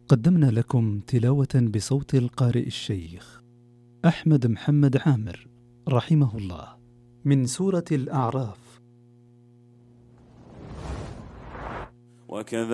قدمنا لكم تلاوة بصوت القارئ الشيخ أحمد محمد عامر رحمه الله من سورة الأعراف. وكذا